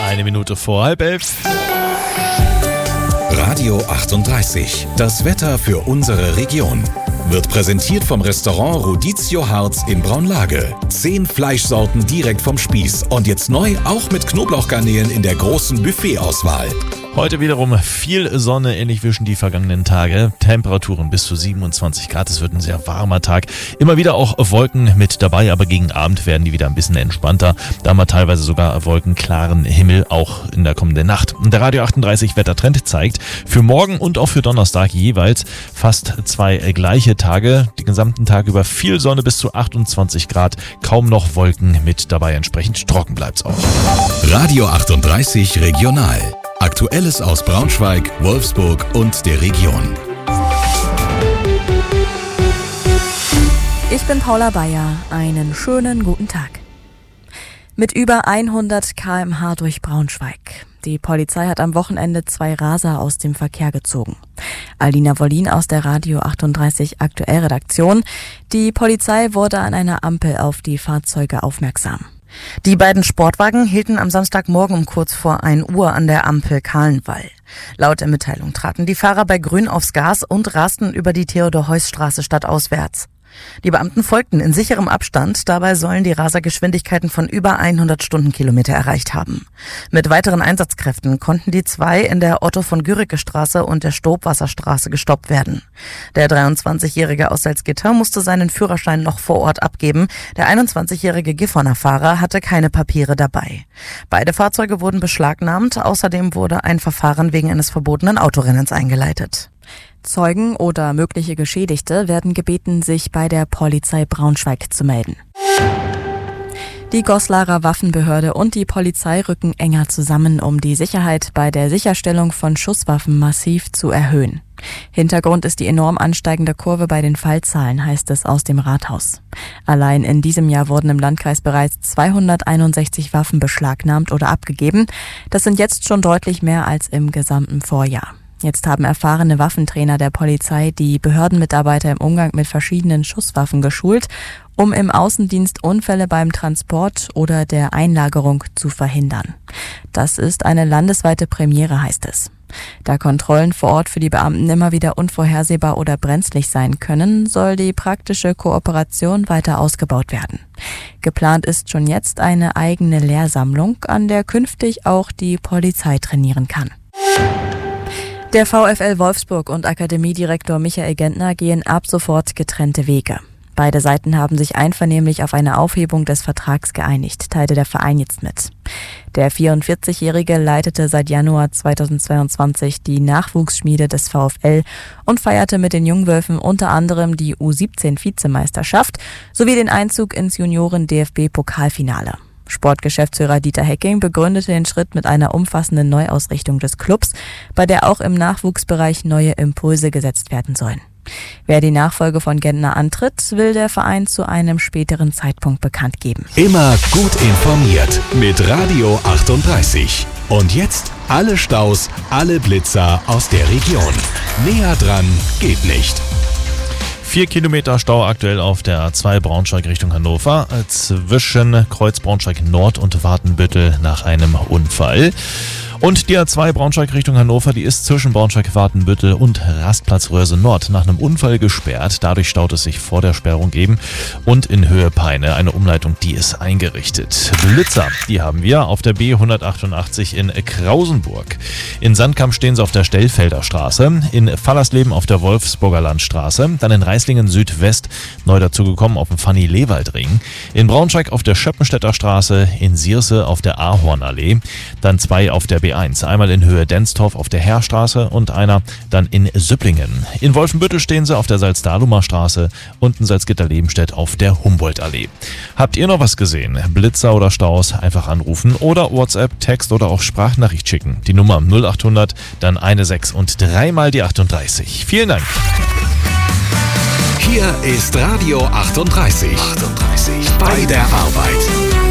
Eine Minute vor 10:30. Radio 38. Das Wetter für unsere Region. Wird präsentiert vom Restaurant Rodizio Harz in Braunlage. 10 Fleischsorten direkt vom Spieß. Und jetzt neu auch mit Knoblauchgarnelen in der großen Buffetauswahl. Heute wiederum viel Sonne, ähnlich wie schon die vergangenen Tage. Temperaturen bis zu 27 Grad. Es wird ein sehr warmer Tag. Immer wieder auch Wolken mit dabei, aber gegen Abend werden die wieder ein bisschen entspannter. Da haben wir teilweise sogar wolkenklaren Himmel, auch in der kommenden Nacht. Und der Radio 38 Wettertrend zeigt für morgen und auch für Donnerstag jeweils fast 2 gleiche Tage. Den gesamten Tag über viel Sonne bis zu 28 Grad. Kaum noch Wolken mit dabei. Entsprechend trocken bleibt's auch. Radio 38 Regional. Aktuelles aus Braunschweig, Wolfsburg und der Region. Ich bin Paula Bayer. Einen schönen guten Tag. Mit über 100 km/h durch Braunschweig. Die Polizei hat am Wochenende 2 Raser aus dem Verkehr gezogen. Alina Wollin aus der Radio 38 Aktuell-Redaktion. Die Polizei wurde an einer Ampel auf die Fahrzeuge aufmerksam. Die beiden Sportwagen hielten am Samstagmorgen um kurz vor 1 Uhr an der Ampel Kahlenwall. Laut der Mitteilung traten die Fahrer bei Grün aufs Gas und rasten über die Theodor-Heuss-Straße stadtauswärts. Die Beamten folgten in sicherem Abstand, dabei sollen die Raser Geschwindigkeiten von über 100 Stundenkilometer erreicht haben. Mit weiteren Einsatzkräften konnten die 2 in der Otto-von-Guericke-Straße und der Stobwasserstraße gestoppt werden. Der 23-Jährige aus Salzgitter musste seinen Führerschein noch vor Ort abgeben. Der 21-jährige Gifhorner Fahrer hatte keine Papiere dabei. Beide Fahrzeuge wurden beschlagnahmt, außerdem wurde ein Verfahren wegen eines verbotenen Autorennens eingeleitet. Zeugen oder mögliche Geschädigte werden gebeten, sich bei der Polizei Braunschweig zu melden. Die Goslarer Waffenbehörde und die Polizei rücken enger zusammen, um die Sicherheit bei der Sicherstellung von Schusswaffen massiv zu erhöhen. Hintergrund ist die enorm ansteigende Kurve bei den Fallzahlen, heißt es aus dem Rathaus. Allein in diesem Jahr wurden im Landkreis bereits 261 Waffen beschlagnahmt oder abgegeben. Das sind jetzt schon deutlich mehr als im gesamten Vorjahr. Jetzt haben erfahrene Waffentrainer der Polizei die Behördenmitarbeiter im Umgang mit verschiedenen Schusswaffen geschult, um im Außendienst Unfälle beim Transport oder der Einlagerung zu verhindern. Das ist eine landesweite Premiere, heißt es. Da Kontrollen vor Ort für die Beamten immer wieder unvorhersehbar oder brenzlig sein können, soll die praktische Kooperation weiter ausgebaut werden. Geplant ist schon jetzt eine eigene Lehrsammlung, an der künftig auch die Polizei trainieren kann. Der VfL Wolfsburg und Akademiedirektor Michael Gentner gehen ab sofort getrennte Wege. Beide Seiten haben sich einvernehmlich auf eine Aufhebung des Vertrags geeinigt, teilte der Verein jetzt mit. Der 44-Jährige leitete seit Januar 2022 die Nachwuchsschmiede des VfL und feierte mit den Jungwölfen unter anderem die U17-Vizemeisterschaft sowie den Einzug ins Junioren-DFB-Pokalfinale. Sportgeschäftsführer Dieter Hecking begründete den Schritt mit einer umfassenden Neuausrichtung des Clubs, bei der auch im Nachwuchsbereich neue Impulse gesetzt werden sollen. Wer die Nachfolge von Gentner antritt, will der Verein zu einem späteren Zeitpunkt bekannt geben. Immer gut informiert mit Radio 38. Und jetzt alle Staus, alle Blitzer aus der Region. Näher dran geht nicht. 4 Kilometer Stau aktuell auf der A2 Braunschweig Richtung Hannover zwischen Kreuz Braunschweig Nord und Watenbüttel nach einem Unfall. Und die A2 Braunschweig Richtung Hannover, die ist zwischen Braunschweig-Watenbüttel und Rastplatz Röse Nord nach einem Unfall gesperrt. Dadurch staut es sich vor der Sperrung eben. Und in Höhe Peine eine Umleitung, die ist eingerichtet. Blitzer, die haben wir auf der B188 in Krausenburg. In Sandkamp stehen sie auf der Stellfelder Straße. In Fallersleben auf der Wolfsburger Landstraße. Dann in Reislingen Südwest neu dazugekommen auf dem Fanny-Lewald-Ring. In Braunschweig auf der Schöppenstädter Straße. In Sierse auf der Ahornallee. Dann 2 auf der B1. Einmal in Höhe Denstorf auf der Heerstraße und einer dann in Süpplingen. In Wolfenbüttel stehen sie auf der Salzdalumer Straße und in Salzgitter-Lebenstedt auf der Humboldtallee. Habt ihr noch was gesehen? Blitzer oder Staus? Einfach anrufen oder WhatsApp, Text oder auch Sprachnachricht schicken. Die Nummer 0800, dann 16 und 3 mal die 38. Vielen Dank. Hier ist Radio 38. Bei der Arbeit.